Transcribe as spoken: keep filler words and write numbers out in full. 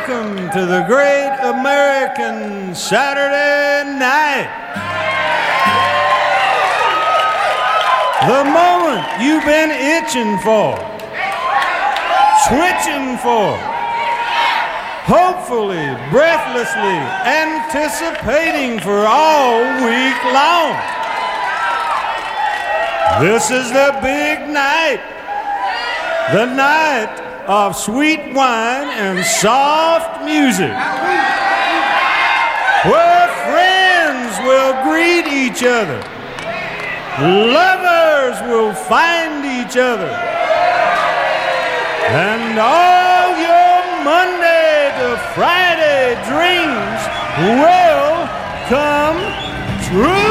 welcome to the great American Saturday night. The moment you've been itching for, switching for, hopefully, breathlessly anticipating for all week long. This is the big night, the night of sweet wine and soft music, where friends will greet each other, lovers will find each other, and all your Monday to Friday dreams will come true.